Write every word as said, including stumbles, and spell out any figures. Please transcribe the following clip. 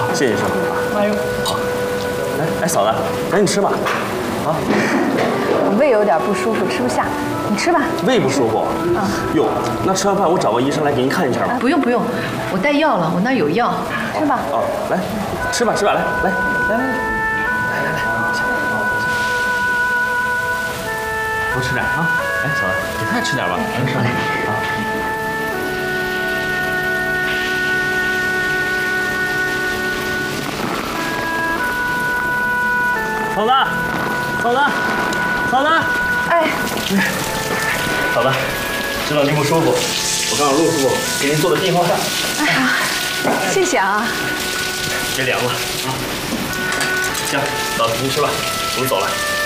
谢谢医生。 哎呦， 好。哎哎，嫂子，赶紧吃吧。啊。 我胃有点不舒服，吃不下，你吃吧。 胃不舒服？啊。哟，那吃完饭我找个医生来给您看一下吧。 不用不用，我带药了，我那儿有药。 吃吧。 哦，来，吃吧吃吧，来来来来来。 多吃点啊！哎，嫂子，你再吃点吧，能吃啊。嫂子，嫂子，嫂子， 哎， 嫂子，知道您不舒服，我刚让陆师傅给您做的病号饭。 哎呀，谢谢啊。 别凉了啊。行，嫂子您吃吧，我们走了。